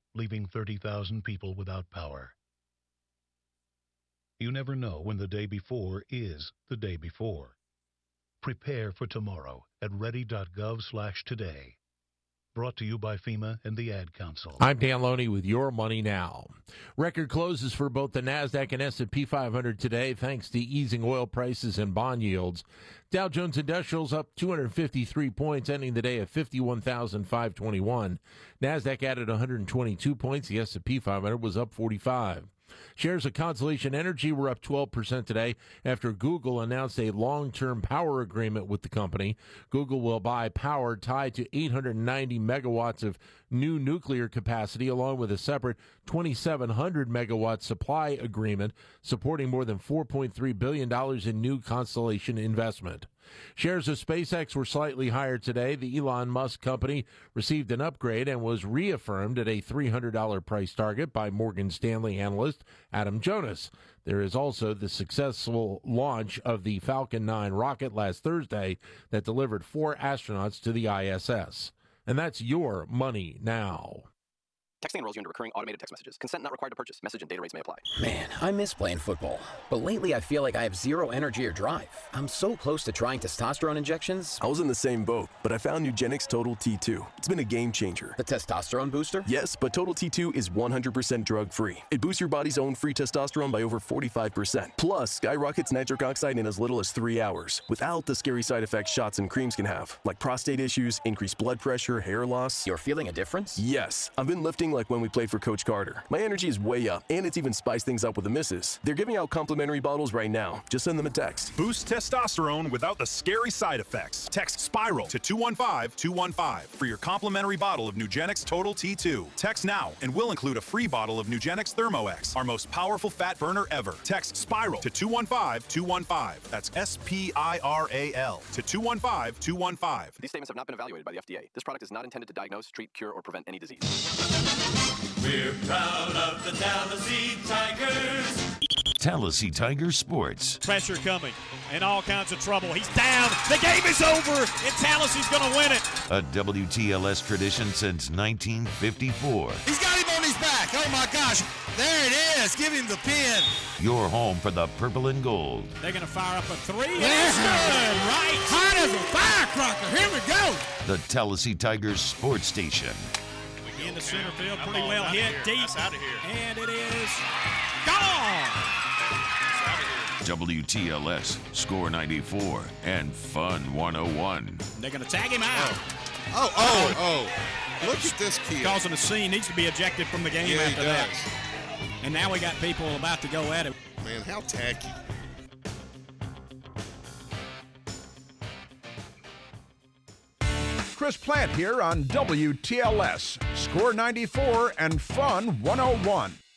leaving 30,000 people without power. You never know when the day before is the day before. Prepare for tomorrow at ready.gov/today. Brought to you by FEMA and the Ad Council. I'm Dan Loney with Your Money Now. Record closes for both the NASDAQ and S&P 500 today thanks to easing oil prices and bond yields. Dow Jones Industrials up 253 points, ending the day at 51,521. NASDAQ added 122 points. The S&P 500 was up 45. Shares of Constellation Energy were up 12% today after Google announced a long-term power agreement with the company. Google will buy power tied to 890 megawatts of new nuclear capacity, along with a separate 2,700 megawatt supply agreement supporting more than $4.3 billion in new Constellation investment. Shares of SpaceX were slightly higher today. The Elon Musk company received an upgrade and was reaffirmed at a $300 price target by Morgan Stanley analyst Adam Jonas. There is also the successful launch of the Falcon 9 rocket last Thursday that delivered 4 astronauts to the ISS. And that's Your Money Now. Texting enrolls you into recurring automated text messages. Consent not required to purchase. Message and data rates may apply. Man, I miss playing football. But lately I feel like I have zero energy or drive. I'm so close to trying testosterone injections. I was in the same boat, but I found Nugenix Total T2. It's been a game changer. The testosterone booster? Yes, but Total T2 is 100% drug-free. It boosts your body's own free testosterone by over 45%. Plus, skyrockets nitric oxide in as little as 3 hours, without the scary side effects shots and creams can have, like prostate issues, increased blood pressure, hair loss. You're feeling a difference? Yes. I've been lifting like when we played for Coach Carter. My energy is way up, and it's even spiced things up with the misses. They're giving out complimentary bottles right now. Just send them a text. Boost testosterone without the scary side effects. Text SPIRAL to 215-215 for your complimentary bottle of Nugenix Total T2. Text now, and we'll include a free bottle of Nugenix ThermoX, our most powerful fat burner ever. Text SPIRAL to 215-215. That's SPIRAL to 215-215. These statements have not been evaluated by the FDA. This product is not intended to diagnose, treat, cure, or prevent any disease. We're proud of the Tallahassee Tigers. Tallahassee Tigers Sports. Pressure coming and all kinds of trouble. He's down. The game is over, and Tallahassee's going to win it. A WTLS tradition since 1954. He's got him on his back. Oh, my gosh. There it is. Give him the pin. Your home for the purple and gold. They're going to fire up a three. And it's good. Right. Hot as a firecracker. Here we go. The Tallahassee Tigers Sports Station. In the center field, pretty well hit deep. That's out of here. And it is gone. WTLS, Score 94, and Fun 101. They're going to tag him out. Oh. Look at this kid. Causing a scene. Needs to be ejected from the game after that. And now we got people about to go at it. Man, how tacky. Chris Plant here on WTLS, Score 94 and Fun 101.